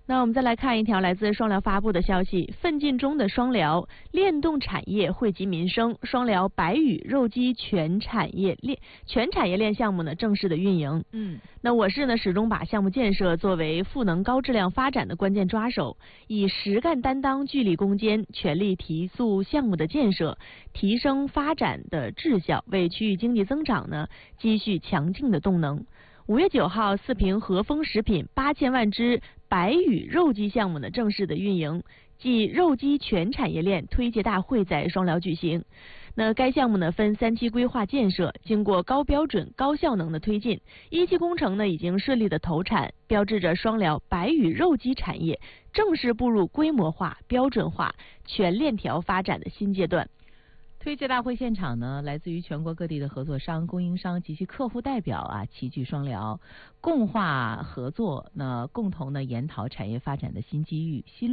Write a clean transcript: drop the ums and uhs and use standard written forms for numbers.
那我们再来看一条来自双辽发布的消息：奋进中的双辽链动产业惠及民生，双辽白羽肉鸡全产业链项目呢正式的运营。那我市呢始终把项目建设作为赋能高质量发展的关键抓手，以实干担当、聚力攻坚，全力提速项目的建设，提升发展的质效，为区域经济增长呢积蓄强劲的动能。5月9号，四平和风食品8000万只白羽肉鸡项目呢正式的运营，即肉鸡全产业链推介大会在双辽举行。那该项目呢分3期规划建设，经过高标准、高效能的推进，1期工程呢已经顺利的投产，标志着双辽白羽肉鸡产业正式步入规模化、标准化、全链条发展的新阶段。 推介大会现场呢，来自于全国各地的合作商、供应商及其客户代表齐聚双辽，共话合作，共同研讨产业发展的新机遇、新